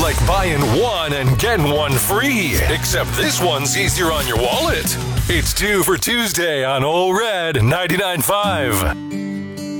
like buying one and getting one free. Except this one's easier on your wallet. It's 2 for Tuesday on Ole Red 99.5.